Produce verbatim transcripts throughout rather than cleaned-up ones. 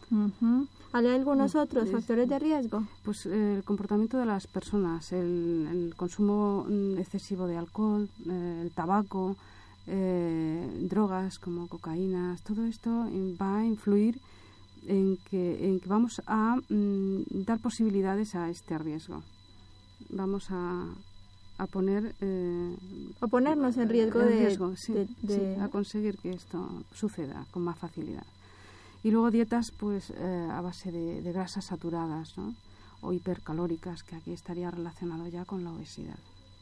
Uh-huh. ¿Hay algunos otros es, factores de riesgo? Pues eh, el comportamiento de las personas, el, el consumo excesivo de alcohol, eh, el tabaco, eh, drogas como cocaína, todo esto va a influir en que, en que vamos a mm, dar posibilidades a este riesgo. Vamos a, a poner... Eh, o ponernos en riesgo, en de, riesgo sí, de, de... sí, a conseguir que esto suceda con más facilidad. Y luego dietas pues eh, a base de, de grasas saturadas, ¿no? O hipercalóricas, que aquí estaría relacionado ya con la obesidad.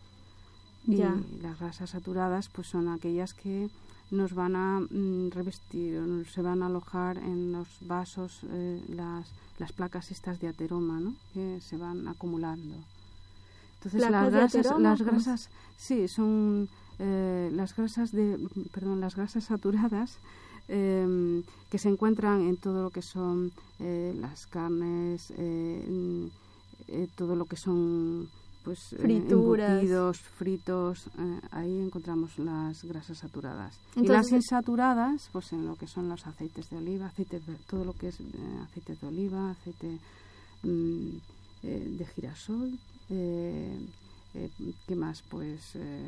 Ya. Y las grasas saturadas pues son aquellas que nos van a mm, revestir, se van a alojar en los vasos, eh, las, las placas estas de ateroma, ¿no? Que se van acumulando. Entonces las grasas, ateroma, las grasas, sí, son eh, las grasas de, perdón, las grasas saturadas eh, que se encuentran en todo lo que son eh, las carnes, eh, eh, todo lo que son pues frituras, eh, embutidos, fritos, eh, ahí encontramos las grasas saturadas. Entonces, y las insaturadas, pues en lo que son los aceites de oliva, aceites de, todo lo que es eh, aceites de oliva, aceite mm, eh, de girasol, eh, eh, ¿qué más? Pues eh,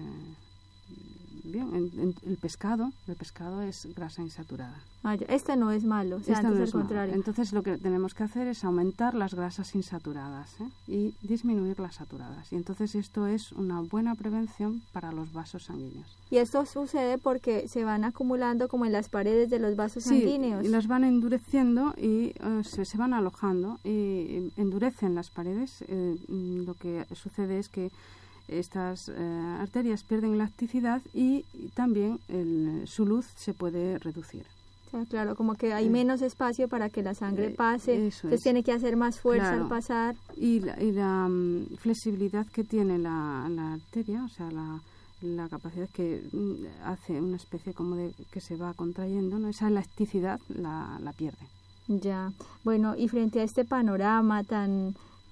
bien, en, en, el pescado, el pescado es grasa insaturada. Ah, este no es malo, o sea, este antes no al es contrario. Malo. Entonces lo que tenemos que hacer es aumentar las grasas insaturadas, ¿eh? Y disminuir las saturadas. Y entonces esto es una buena prevención para los vasos sanguíneos. Y esto sucede porque se van acumulando como en las paredes de los vasos sí, sanguíneos. Sí, las van endureciendo y uh, se, se van alojando y endurecen las paredes. Eh, lo que sucede es que estas eh, arterias pierden elasticidad y, y también el, su luz se puede reducir. O sea, claro, como que hay eh, menos espacio para que la sangre pase, eh, entonces es. tiene que hacer más fuerza claro. al pasar. Y la, y la um, flexibilidad que tiene la, la arteria, o sea, la, la capacidad que um, hace una especie como de que se va contrayendo, ¿no? Esa elasticidad la, la pierde. Ya, bueno, y frente a este panorama tan...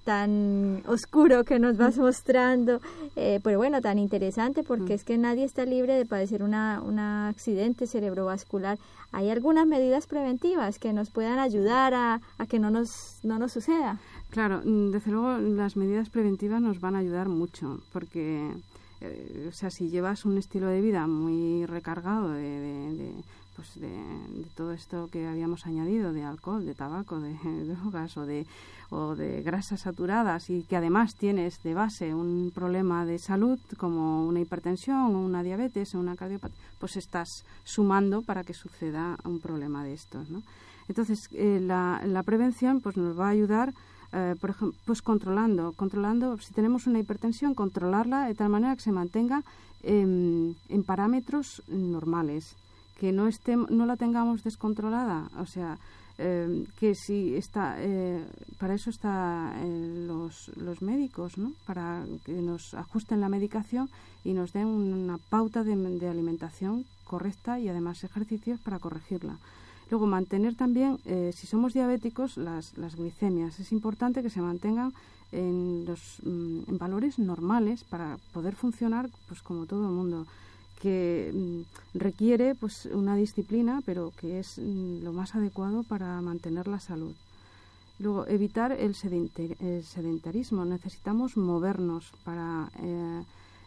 tan oscuro que nos vas mostrando, eh, pero bueno, tan interesante porque mm. es que nadie está libre de padecer una, un accidente cerebrovascular. ¿Hay algunas medidas preventivas que nos puedan ayudar a, a que no nos, no nos suceda? Claro, desde luego las medidas preventivas nos van a ayudar mucho porque, eh, o sea, si llevas un estilo de vida muy recargado de... de, de pues de, de todo esto que habíamos añadido, de alcohol, de tabaco, de, de drogas o de, o de grasas saturadas y que además tienes de base un problema de salud como una hipertensión o una diabetes o una cardiopatía, pues estás sumando para que suceda un problema de estos, ¿no? Entonces, eh, la, la prevención pues nos va a ayudar, eh, por ejemplo, pues controlando, controlando, si tenemos una hipertensión, controlarla de tal manera que se mantenga eh, en parámetros normales, que no esté, no la tengamos descontrolada, o sea, eh, que si está, eh, para eso están eh, los, los médicos, ¿no? Para que nos ajusten la medicación y nos den una pauta de, de alimentación correcta y además ejercicios para corregirla. Luego, mantener también, eh, si somos diabéticos, las, las glicemias. Es importante que se mantengan en, los, en valores normales para poder funcionar pues como todo el mundo, que mm, requiere pues una disciplina, pero que es mm, lo más adecuado para mantener la salud. Luego, evitar el, sedentar, el sedentarismo. Necesitamos movernos para eh,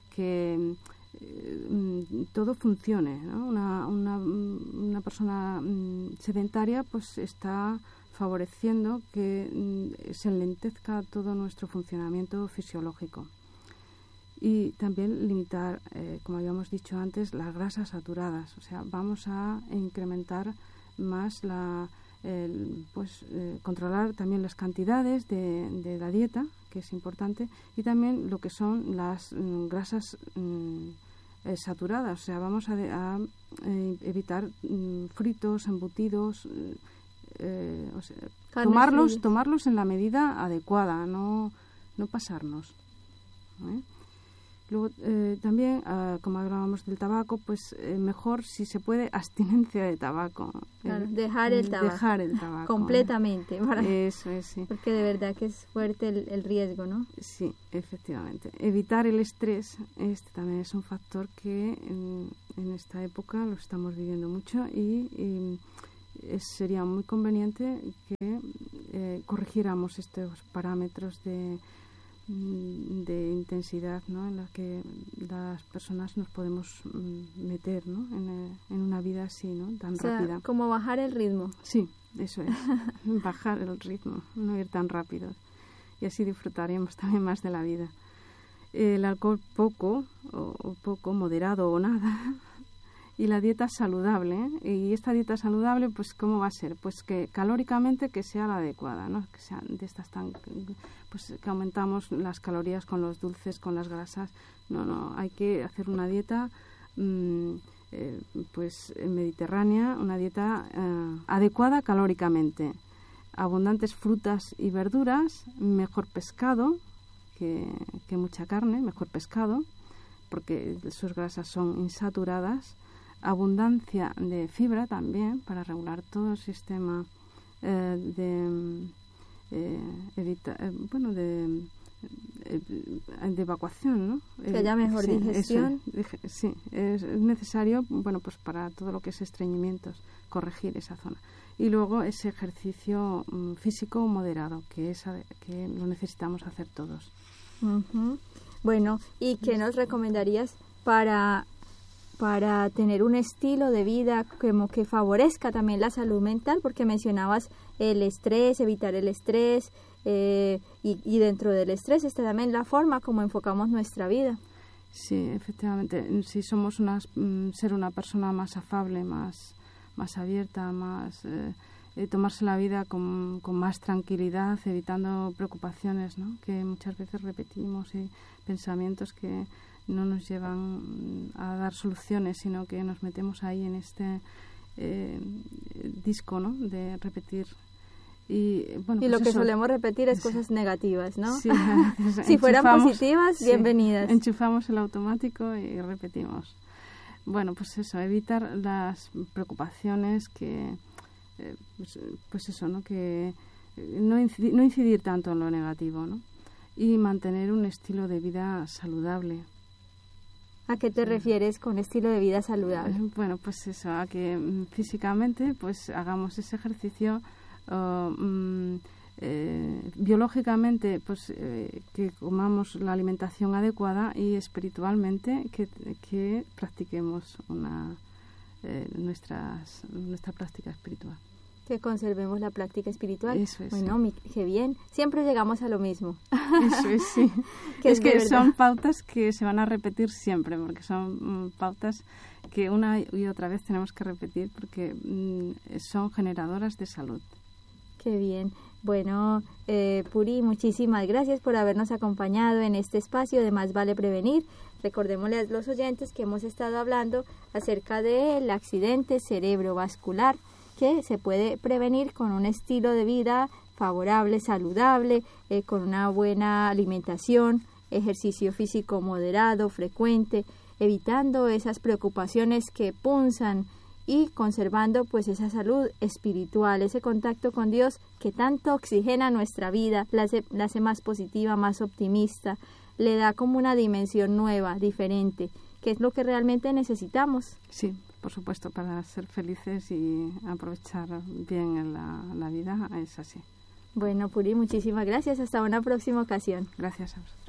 que eh, todo funcione, ¿no? Una, una, una persona mm, sedentaria pues está favoreciendo que mm, se enlentezca todo nuestro funcionamiento fisiológico. Y también limitar, eh, como habíamos dicho antes, las grasas saturadas. O sea, vamos a incrementar más la, el, pues eh, controlar también las cantidades de, de la dieta, que es importante, y también lo que son las mm, grasas mm, eh, saturadas. O sea, vamos a, a eh, evitar mm, fritos, embutidos, eh, o sea, tomarlos, tomarlos en la medida adecuada, no, no pasarnos, ¿eh? Luego, eh, también, uh, como hablábamos del tabaco, pues eh, mejor, si se puede, abstinencia de tabaco. Claro, eh, dejar el tabaco. Dejar el tabaco. Completamente. Para, Eso es, sí. Porque de verdad que es fuerte el, el riesgo, ¿no? Sí, efectivamente. Evitar el estrés, este también es un factor que en, en esta época lo estamos viviendo mucho y, y, es, sería muy conveniente que eh, corrigiéramos estos parámetros de, de intensidad, ¿no?, en la que las personas nos podemos meter, ¿no?, en, en una vida así, ¿no?, tan o sea, rápida. Como bajar el ritmo. Sí, eso es, bajar el ritmo, no ir tan rápido. Y así disfrutaremos también más de la vida. El alcohol poco, o, o poco, moderado o nada. Y la dieta saludable. Y esta dieta saludable, pues, ¿cómo va a ser? Pues que calóricamente que sea la adecuada, ¿no? Que sean de estas tan... Pues que aumentamos las calorías con los dulces, con las grasas. No, no, hay que hacer una dieta... Mmm, eh, pues mediterránea, una dieta eh, adecuada calóricamente. Abundantes frutas y verduras, mejor pescado que, que mucha carne, mejor pescado, porque sus grasas son insaturadas. Abundancia de fibra también para regular todo el sistema eh, de eh, evita, eh, bueno de, eh, de evacuación, ¿no? Que haya mejor sí, digestión. Eso, sí, es necesario, bueno, pues para todo lo que es estreñimientos, corregir esa zona. Y luego ese ejercicio um, físico moderado, que es que lo necesitamos hacer todos. Uh-huh. Bueno, ¿y qué nos recomendarías para para tener un estilo de vida como que favorezca también la salud mental? Porque mencionabas el estrés, evitar el estrés, eh, y, y dentro del estrés está también la forma como enfocamos nuestra vida. Sí, efectivamente. Si somos una, ser una persona más afable, más, más abierta, más eh, eh, tomarse la vida con, con más tranquilidad, evitando preocupaciones, ¿no?, que muchas veces repetimos, y pensamientos que no nos llevan a dar soluciones, sino que nos metemos ahí en este eh, disco, ¿no?, de repetir. Y, bueno, y pues lo que eso, solemos repetir es cosas negativas, ¿no? Sí, si fueran positivas, bienvenidas. Sí, enchufamos el automático y repetimos. Bueno, pues eso, evitar las preocupaciones que, eh, pues, pues eso, ¿no?, que no incidir, no incidir tanto en lo negativo, ¿no?, y mantener un estilo de vida saludable. ¿A qué te refieres con estilo de vida saludable? Bueno, pues eso, a que físicamente pues hagamos ese ejercicio, uh, um, eh, biológicamente pues eh, que comamos la alimentación adecuada, y espiritualmente que, que practiquemos una eh, nuestras, nuestra práctica espiritual. Que conservemos la práctica espiritual. Eso es. Bueno, mi, qué bien. Siempre llegamos a lo mismo. Eso es, sí. que es, es que son pautas que se van a repetir siempre, porque son mm, pautas que una y otra vez tenemos que repetir, porque mm, son generadoras de salud. Qué bien. Bueno, eh, Puri, muchísimas gracias por habernos acompañado en este espacio de Más Vale Prevenir. Recordémosle a los oyentes que hemos estado hablando acerca del accidente cerebrovascular, que se puede prevenir con un estilo de vida favorable, saludable, eh, con una buena alimentación, ejercicio físico moderado, frecuente, evitando esas preocupaciones que punzan y conservando pues esa salud espiritual, ese contacto con Dios que tanto oxigena nuestra vida, la hace, la hace más positiva, más optimista, le da como una dimensión nueva, diferente, que es lo que realmente necesitamos. Sí, por supuesto, para ser felices y aprovechar bien la, la vida, es así. Bueno, Puri, muchísimas gracias. Hasta una próxima ocasión. Gracias a vosotros.